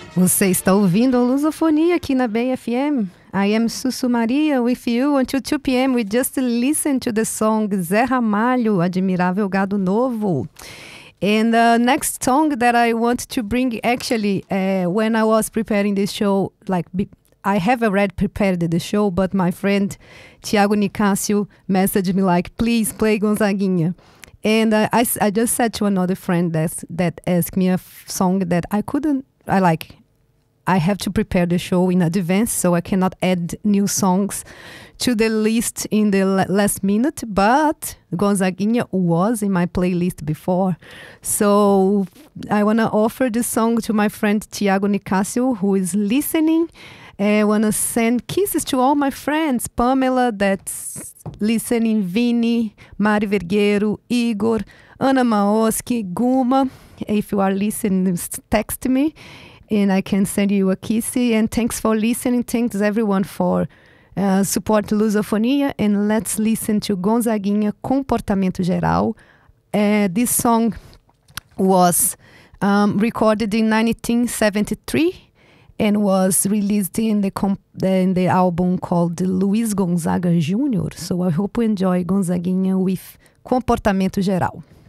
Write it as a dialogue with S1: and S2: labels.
S1: Você está ouvindo a Lusofonia aqui na Bay FM. I am Sussu Maria with you until 2 p.m. We just listened to the song Zé Ramalho, Admirável Gado Novo. And the next song that I want to bring, actually, when I was preparing this show, I have already prepared the show, but my friend Tiago Nicásio messaged me like, please play Gonzaguinha. And I just said to another friend that asked me a song that I have to prepare the show in advance, so I cannot add new songs to the list in the last minute, but Gonzaguinha was in my playlist before. So I want to offer this song to my friend Tiago Nicásio, who is listening. I want to send kisses to all my friends. Pamela, that's listening, Vini, Mari Vergueiro, Igor, Ana Maoski, Guma. If you are listening, text me and I can send you a kiss. And thanks for listening. Thanks everyone for support Lusofonia. And let's listen to Gonzaguinha, Comportamento Geral. This song was recorded in 1973. And was released in the album called Luiz Gonzaga Jr. So I hope you enjoy Gonzaguinha with Comportamento Geral.